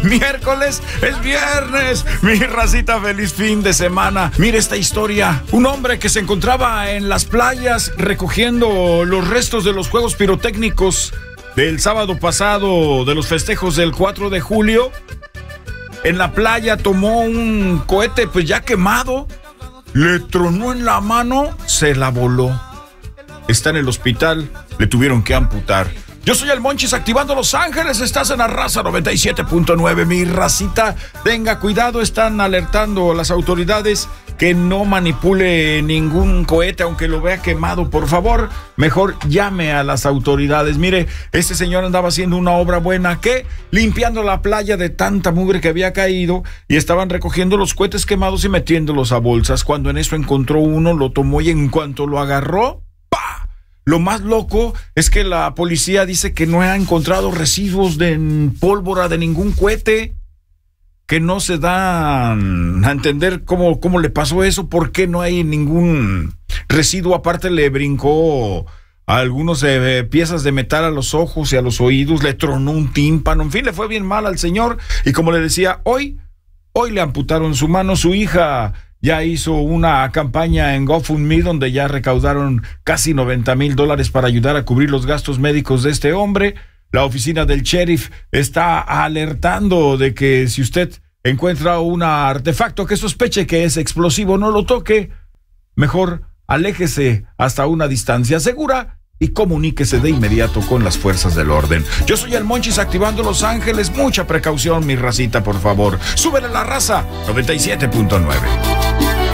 miércoles, es viernes. Mi racita, feliz fin de semana. Mire esta historia. Un hombre que se encontraba en las playas recogiendo los restos de los juegos pirotécnicos del sábado pasado, de los festejos del 4 de julio. En la playa tomó un cohete pues ya quemado, le tronó en la mano, se la voló. Está en el hospital, le tuvieron que amputar. Yo soy el Monchis, activando Los Ángeles, estás en la raza 97.9. Mi racita, tenga cuidado, están alertando a las autoridades que no manipule ningún cohete, aunque lo vea quemado, por favor, mejor llame a las autoridades. Mire, este señor andaba haciendo una obra buena, ¿qué? Limpiando la playa de tanta mugre que había caído, y estaban recogiendo los cohetes quemados y metiéndolos a bolsas, cuando en eso encontró uno, lo tomó y en cuanto lo agarró, ¡pah! Lo más loco es que la policía dice que no ha encontrado residuos de pólvora de ningún cohete, que no se dan a entender cómo le pasó eso, por qué no hay ningún residuo. Aparte le brincó a algunos piezas de metal a los ojos y a los oídos, le tronó un tímpano, en fin, le fue bien mal al señor. Y como le decía, hoy le amputaron su mano. Su hija ya hizo una campaña en GoFundMe donde ya recaudaron casi $90,000 para ayudar a cubrir los gastos médicos de este hombre. La oficina del sheriff está alertando de que si usted encuentra un artefacto que sospeche que es explosivo, no lo toque. Mejor aléjese hasta una distancia segura y comuníquese de inmediato con las fuerzas del orden. Yo soy el Monchis, activando Los Ángeles. Mucha precaución, mi racita, por favor. Súbele la raza 97.9.